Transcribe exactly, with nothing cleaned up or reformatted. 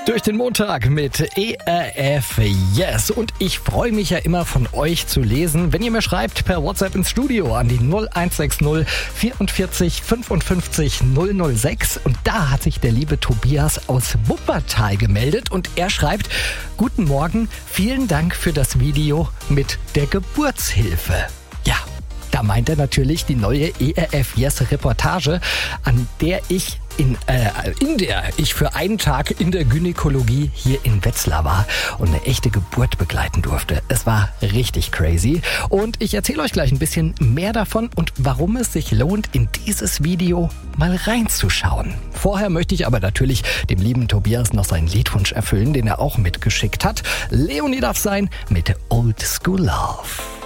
Durch den Montag mit E R F Yes. Und ich freue mich ja immer von euch zu lesen, wenn ihr mir schreibt per WhatsApp ins Studio an die null eins sechs null vierundvierzig fünfundfünfzig null null sechs. Und da hat sich der liebe Tobias aus Wuppertal gemeldet und er schreibt: Guten Morgen, vielen Dank für das Video mit der Geburtshilfe. Ja, da meint er natürlich die neue E R F Yes Reportage, an der ich In, äh, in der ich für einen Tag in der Gynäkologie hier in Wetzlar war und eine echte Geburt begleiten durfte. Es war richtig crazy und ich erzähle euch gleich ein bisschen mehr davon und warum es sich lohnt, in dieses Video mal reinzuschauen. Vorher möchte ich aber natürlich dem lieben Tobias noch seinen Liedwunsch erfüllen, den er auch mitgeschickt hat. Leonie darf sein mit Old School Love.